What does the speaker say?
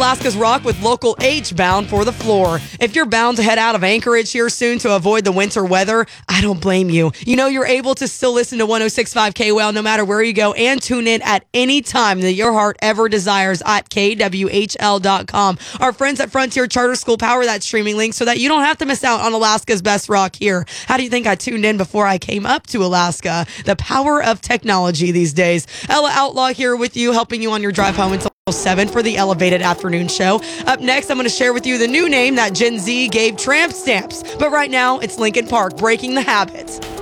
Alaska's Rock with Local H bound for the floor. If you're bound to head out of Anchorage here soon to avoid the winter weather, I don't blame you. You know you're able to still listen to 106.5 KWEL no matter where you go and tune in at any time that your heart ever desires at KWHL.com. Our friends at Frontier Charter School power that streaming link so that you don't have to miss out on Alaska's best rock here. How do you think I tuned in before I came up to Alaska? The power of technology these days. Ella Outlaw here with you, helping you on your drive home until 7 for the Elevated Afternoon Show. Up next, I'm going to share with you the new name that Gen Z gave tramp stamps. But right now, it's Linkin Park, Breaking the Habit.